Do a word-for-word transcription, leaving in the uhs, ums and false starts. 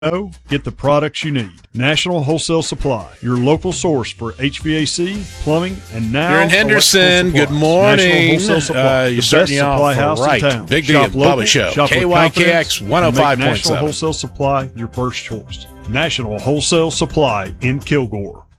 know, get the products you need. National Wholesale Supply, your local source for H V A C, plumbing, and now You're in Henderson. Good morning. National Wholesale Supply, Uh, the you're best starting you supply off house right. in town. Big D Shop and local, Bubba Show. shop with K Y K X confidence, one oh five and make point seven. National Wholesale Supply your first choice. National Wholesale Supply in Kilgore.